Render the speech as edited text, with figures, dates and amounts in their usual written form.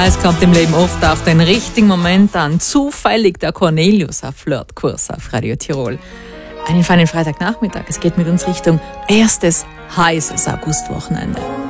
Ja, es kommt im Leben oft auf den richtigen Moment an. Zufällig der Cornelius auf Flirtkurs auf Radio Tirol. Einen feinen Freitagnachmittag. Es geht mit uns Richtung erstes heißes Augustwochenende.